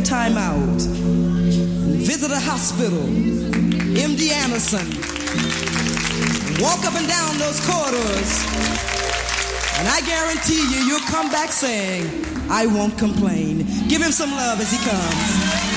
time out. Visit a hospital, MD Anderson. Walk up and down those corridors, and I guarantee you, you'll come back saying, I won't complain. Give him some love as he comes.